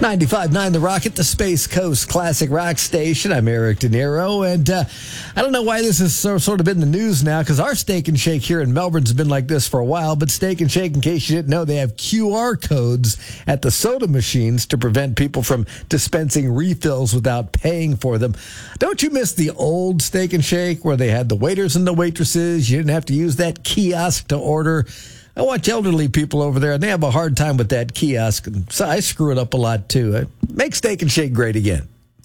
95.9 The Rocket, the Space Coast Classic Rock Station. I'm Eric De Niro, and I don't know why this has sort of been the news now, because our Steak and Shake here in Melbourne's been like this for a while, but Steak and Shake, in case you didn't know, they have QR codes at the soda machines to prevent people from dispensing refills without paying for them. Don't you miss the old Steak and Shake where they had the waiters and the waitresses? You didn't have to use that kiosk to order. I watch elderly people over there, and they have a hard time with that kiosk. So I screw it up a lot, too. Make Steak and Shake great again.